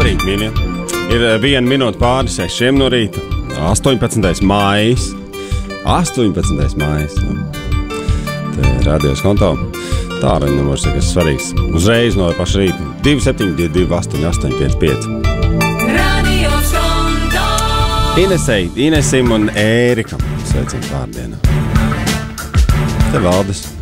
Labrīt, mīļie! Ir 1 minūte pāri 6 no rīta. 18. mājas. 18. mājas. Te ir radios konto. Tālruņa numurs ir kas svarīgs. Uzreiz no paša rīta. 272 888 Radios konto. Inesim un Ērikam. Sveicam pārdienā. Te Valdis.